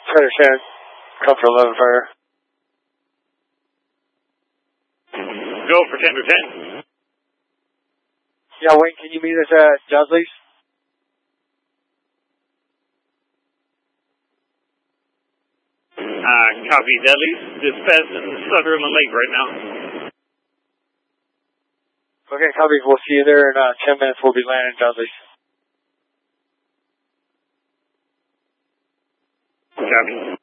Shannon. Come for 11 fire. Go for 10 to 10. Yeah, Wayne, can you meet us at Dudley's? Copy, Dudley's. Dispatch in Sutherland Lake right now. Okay, copy. We'll see you there in 10 minutes. We'll be landing at Dudley's. Copy.